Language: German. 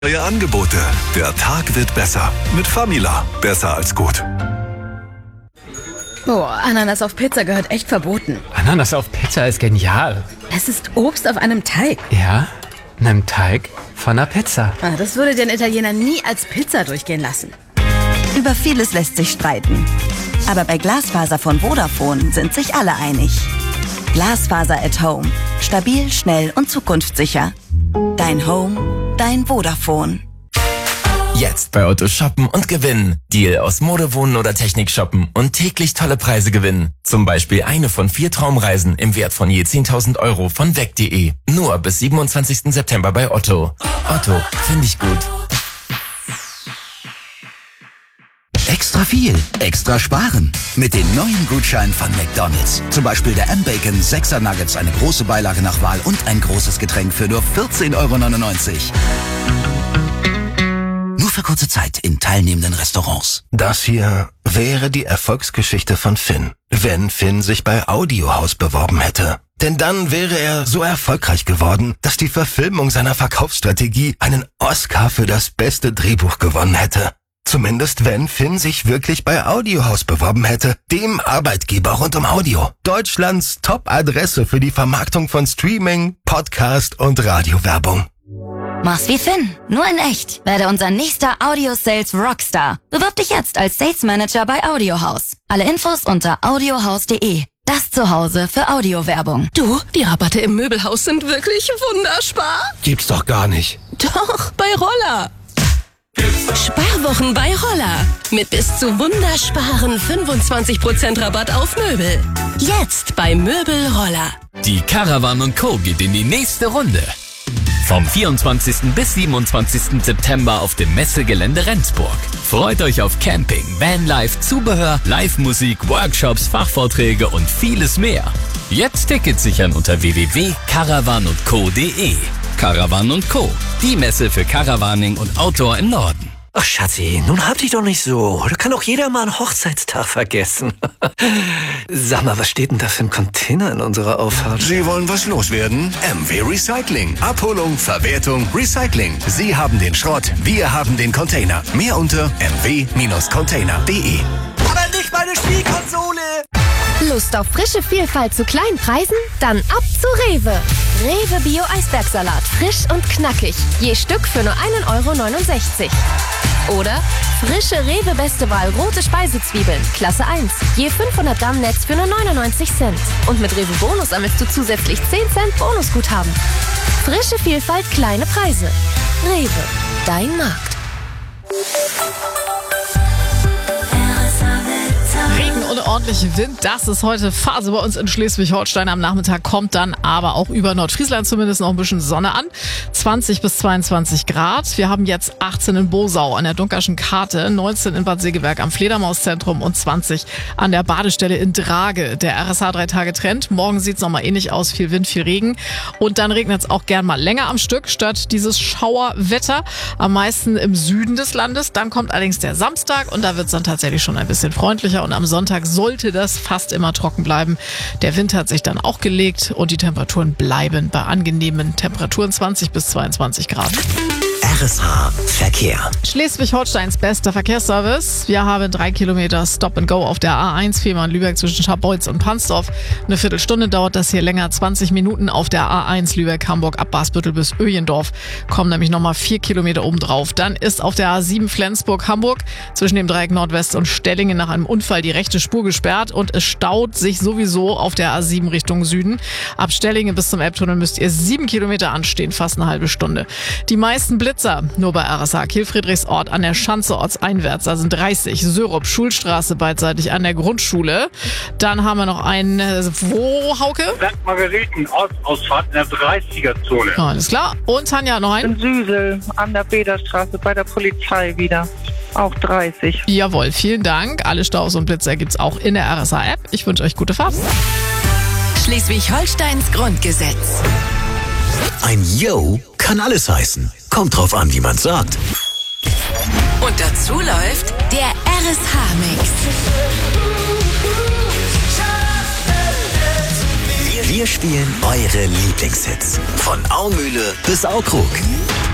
Neue Angebote. Der Tag wird besser. Mit Famila. Besser als gut. Oh, Ananas auf Pizza gehört echt verboten. Ananas auf Pizza ist genial. Es ist Obst auf einem Teig. Ja, einem Teig von einer Pizza. Das würde den Italiener nie als Pizza durchgehen lassen. Über vieles lässt sich streiten. Aber bei Glasfaser von Vodafone sind sich alle einig. Glasfaser at Home. Stabil, schnell und zukunftssicher. Dein Home, dein Vodafone. Jetzt bei Otto shoppen und gewinnen. Deal aus Mode, Wohnen oder Technik shoppen und täglich tolle Preise gewinnen. Zum Beispiel eine von 4 Traumreisen im Wert von je 10.000 Euro von weg.de. Nur bis 27. September bei Otto. Otto, finde ich gut. Extra viel, extra sparen. Mit den neuen Gutscheinen von McDonald's. Zum Beispiel der M-Bacon 6er Nuggets, eine große Beilage nach Wahl und ein großes Getränk für nur 14,99 €. Nur für kurze Zeit in teilnehmenden Restaurants. Das hier wäre die Erfolgsgeschichte von Finn, wenn Finn sich bei Audiohaus beworben hätte. Denn dann wäre er so erfolgreich geworden, dass die Verfilmung seiner Verkaufsstrategie einen Oscar für das beste Drehbuch gewonnen hätte. Zumindest wenn Finn sich wirklich bei Audiohaus beworben hätte, dem Arbeitgeber rund um Audio. Deutschlands Top-Adresse für die Vermarktung von Streaming, Podcast und Radiowerbung. Mach's wie Finn, nur in echt. Werde unser nächster Audio-Sales Rockstar. Bewirb dich jetzt als Sales Manager bei Audiohaus. Alle Infos unter audiohaus.de. Das Zuhause für Audiowerbung. Du, die Rabatte im Möbelhaus sind wirklich wunderbar. Gibt's doch gar nicht. Doch, bei Roller. Sparwochen bei Roller. Mit bis zu wundersparen 25% Rabatt auf Möbel. Jetzt bei Möbel Roller. Die Caravan & Co. geht in die nächste Runde. Vom 24. bis 27. September auf dem Messegelände Rendsburg. Freut euch auf Camping, Vanlife, Zubehör, Live-Musik, Workshops, Fachvorträge und vieles mehr. Jetzt Tickets sichern unter www.caravanundco.de. Caravan & Co., die Messe für Caravaning und Outdoor im Norden. Ach Schatzi, nun hab dich doch nicht so. Da kann auch jeder mal einen Hochzeitstag vergessen. Sag mal, was steht denn da für ein Container in unserer Auffahrt? Sie wollen was loswerden? MW Recycling. Abholung, Verwertung, Recycling. Sie haben den Schrott, wir haben den Container. Mehr unter mw-container.de. Aber nicht meine Spielkonsole! Lust auf frische Vielfalt zu kleinen Preisen? Dann ab zu Rewe. Rewe Bio Eisbergsalat. Frisch und knackig. Je Stück für nur 1,69 €. Oder frische Rewe Beste Wahl rote Speisezwiebeln. Klasse 1. Je 500 Gramm Netz für nur 99 Cent. Und mit Rewe Bonus ermittelst du zusätzlich 10 Cent Bonusguthaben. Frische Vielfalt, kleine Preise. Rewe. Dein Markt. Regen und ordentliche Wind, das ist heute Phase bei uns in Schleswig-Holstein. Am Nachmittag kommt dann aber auch über Nordfriesland zumindest noch ein bisschen Sonne an. 20 bis 22 Grad. Wir haben jetzt 18 in Bosau an der Dunkerschen Karte, 19 in Bad Segeberg am Fledermauszentrum und 20 an der Badestelle in Drage. Der RSH 3 Tage Trend. Morgen sieht's nochmal ähnlich aus. Viel Wind, viel Regen. Und dann regnet es auch gern mal länger am Stück statt dieses Schauerwetter. Am meisten im Süden des Landes. Dann kommt allerdings der Samstag und da wird's dann tatsächlich schon ein bisschen freundlicher. Und am Sonntag sollte das fast immer trocken bleiben. Der Wind hat sich dann auch gelegt und die Temperaturen bleiben bei angenehmen Temperaturen 20 bis 22 Grad. RSH Verkehr. Schleswig-Holsteins bester Verkehrsservice. Wir haben 3 Kilometer Stop and Go auf der A1 Fehmarn-Lübeck zwischen Scharbeutz und Pansdorf. Eine Viertelstunde dauert das hier länger, 20 Minuten auf der A1 Lübeck-Hamburg ab Basbüttel bis Öjendorf. Kommen nämlich nochmal 4 Kilometer obendrauf. Dann ist auf der A7 Flensburg-Hamburg zwischen dem Dreieck Nordwest und Stellingen nach einem Unfall die rechte Spur gesperrt und es staut sich sowieso auf der A7 Richtung Süden. Ab Stellingen bis zum Elbtunnel müsst ihr 7 Kilometer anstehen, fast eine halbe Stunde. Die meisten Blitzer nur bei RSH Kiel-Friedrichsort an der Schanze ortseinwärts. Da sind 30. Syrup, Schulstraße beidseitig an der Grundschule. Dann haben wir noch einen, wo, Hauke? St. Margareten, Ausfahrt in der 30er-Zone. Alles klar. Und Tanja, noch einen? In Süsel, an der Bederstraße bei der Polizei wieder. Auch 30. Jawohl, vielen Dank. Alle Staus und Blitzer gibt's auch in der RSH-App. Ich wünsche euch gute Fahrt. Schleswig-Holsteins Grundgesetz. Ein Yo kann alles heißen. Kommt drauf an, wie man's sagt. Und dazu läuft der RSH-Mix. Wir spielen eure Lieblingshits. Von Aumühle bis Aukrug.